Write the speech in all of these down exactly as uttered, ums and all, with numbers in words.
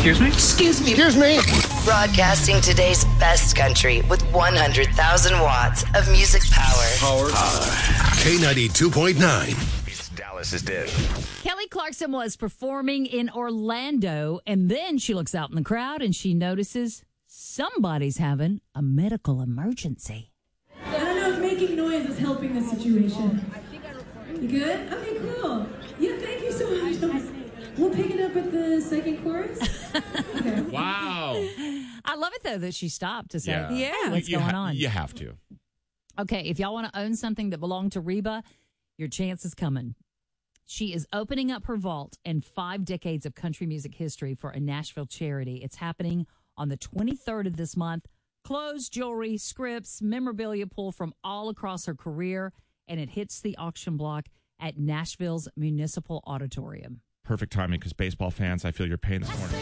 Excuse me? Excuse me. Excuse me. Broadcasting today's best country with one hundred thousand watts of music power. Power. K ninety-two point nine. It's Dallas's dish. Kelly Clarkson was performing in Orlando, and then she looks out in the crowd and she notices somebody's having a medical emergency. I don't know if making noise is helping the situation. You good? Okay, cool. Yeah, thank you so much. We'll pick it up at the second chorus. Okay. Wow. I love it, though, that she stopped to say, Yeah. yeah, what's you going ha- on? You have to. Okay, if y'all want to own something that belonged to Reba, your chance is coming. She is opening up her vault and five decades of country music history for a Nashville charity. It's happening on the twenty-third of this month. Clothes, jewelry, scripts, memorabilia pull from all across her career, and it hits the auction block at Nashville's Municipal Auditorium. Perfect timing because baseball fans, I feel your pain this morning.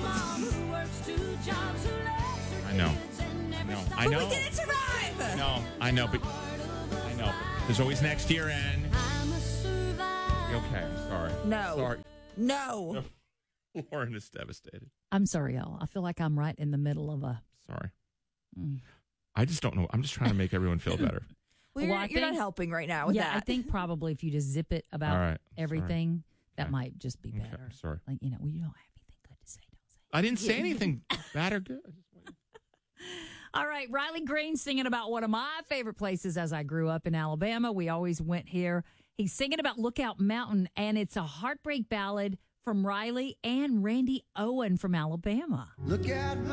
I know. I know. I know. But we didn't survive. No, I know, but I know. But there's always next year, and okay, I'm sorry. No. Sorry. No. Lauren is devastated. I'm sorry, y'all. I feel like I'm right in the middle of a... Sorry. Mm. I just don't know. I'm just trying to make everyone feel better. Well, you're, Well, I you're not think- helping right now with yeah, that. I think probably if you just zip it about All right. everything, that Okay. might just be Okay, better. sorry. Like, you know, well, you don't have anything good to say, don't say. I didn't say anything bad or good. I just wanted- All right, Riley Green singing about one of my favorite places as I grew up in Alabama. We always went here. He's singing about Lookout Mountain, and it's a heartbreak ballad from Riley and Randy Owen from Alabama. Look at